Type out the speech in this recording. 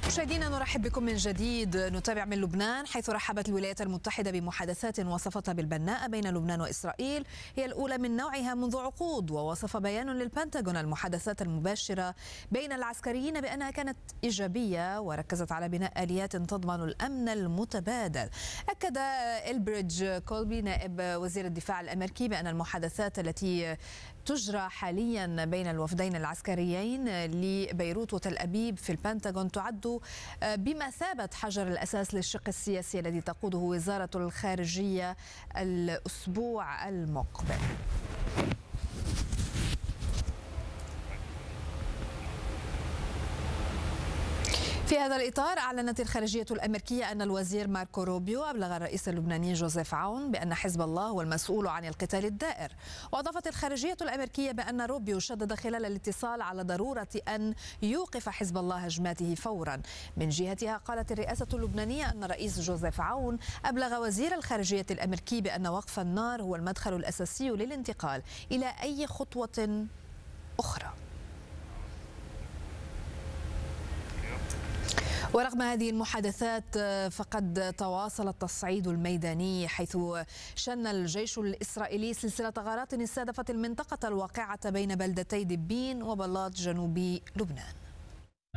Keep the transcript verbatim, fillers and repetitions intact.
مشاهدينا نرحب بكم من جديد. نتابع من لبنان، حيث رحبت الولايات المتحدة بمحادثات وصفتها بالبناءة بين لبنان وإسرائيل هي الأولى من نوعها منذ عقود. ووصف بيان للبنتاغون المحادثات المباشرة بين العسكريين بأنها كانت إيجابية وركزت على بناء آليات تضمن الأمن المتبادل. أكد إلبريدج كولبي نائب وزير الدفاع الأمريكي بأن المحادثات التي تجرى حاليا بين الوفدين العسكريين لبيروت وتل أبيب في البنتاغون تعد بمثابة حجر الأساس للشق السياسي الذي تقوده وزارة الخارجية الأسبوع المقبل. في هذا الإطار أعلنت الخارجية الأمريكية أن الوزير ماركو روبيو أبلغ الرئيس اللبناني جوزيف عون بأن حزب الله هو المسؤول عن القتال الدائر. وأضافت الخارجية الأمريكية بأن روبيو شدد خلال الاتصال على ضرورة أن يوقف حزب الله هجماته فورا. من جهتها قالت الرئاسة اللبنانية أن الرئيس جوزيف عون أبلغ وزير الخارجية الأمريكي بأن وقف النار هو المدخل الأساسي للانتقال إلى أي خطوة أخرى. ورغم هذه المحادثات فقد تواصل التصعيد الميداني، حيث شن الجيش الإسرائيلي سلسلة غارات استهدفت المنطقة الواقعة بين بلدتي دبين وبلاط جنوب لبنان.